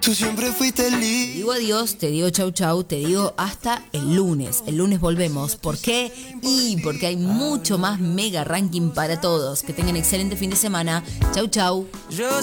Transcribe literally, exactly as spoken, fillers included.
Tú siempre fuiste Te libre. digo adiós, te digo chau chau, te digo hasta el lunes. El lunes volvemos. ¿Por qué? Y porque hay mucho más mega ranking para todos. Que tengan excelente fin de semana. Chau chau. Yo